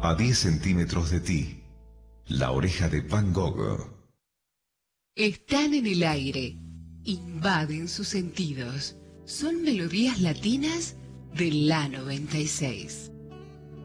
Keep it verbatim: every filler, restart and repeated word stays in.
A diez centímetros de ti. La oreja de Van Gogh. Están en el aire, invaden sus sentidos. Son melodías latinas de la noventa y seis.